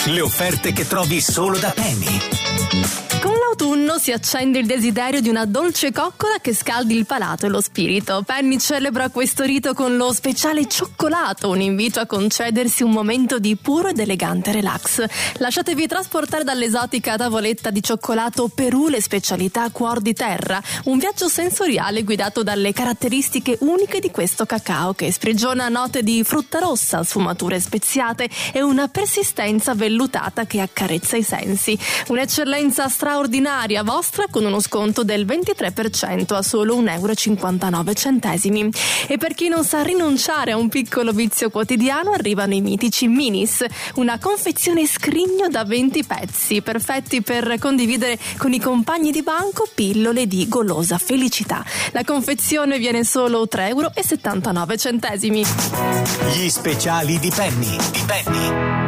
Le offerte che trovi solo da Penny. Con l'autunno si accende il desiderio di una dolce coccola che scaldi il palato e lo spirito. Penny celebra questo rito con lo speciale cioccolato, un invito a concedersi un momento di puro ed elegante relax. Lasciatevi trasportare dall'esotica tavoletta di cioccolato Perù, le specialità Cuor di Terra, un viaggio sensoriale guidato dalle caratteristiche uniche di questo cacao che sprigiona note di frutta rossa, sfumature speziate e una persistenza vellutata che accarezza i sensi. Un'eccellenza straordinaria vostra con uno sconto del 23% a solo €1,59. E per chi non sa rinunciare a un piccolo vizio quotidiano arrivano i mitici Minis, una confezione scrigno da 20 pezzi, perfetti per condividere con i compagni di banco pillole di golosa felicità. La confezione viene solo €3,79. Gli speciali di Penny.